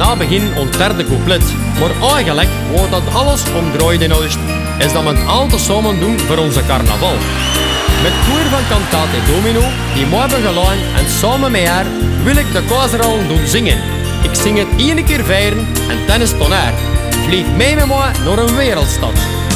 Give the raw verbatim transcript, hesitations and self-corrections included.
na begin ons derde couplet. Maar eigenlijk wordt dat alles omdraaid in oost. Is dat we het al te samen doen voor onze carnaval. Met koor van Cantate Domino, die mij hebben gelaan en samen met haar wil ik de Kazerhal doen zingen. Ik zing het één keer vijren en dan is het onair. Vlieg mee met mij naar een wereldstad.